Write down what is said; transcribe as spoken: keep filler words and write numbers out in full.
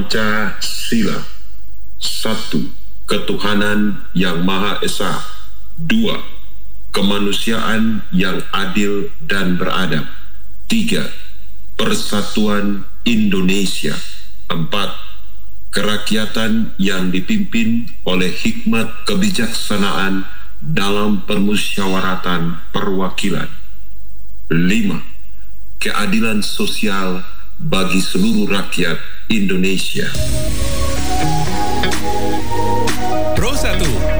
Pancasila. Satu, ketuhanan yang Maha Esa. Dua, kemanusiaan yang adil dan beradab. Tiga, persatuan Indonesia. Empat, kerakyatan yang dipimpin oleh hikmat kebijaksanaan dalam permusyawaratan perwakilan. Lima, keadilan sosial bagi seluruh rakyat Indonesia. Pro satu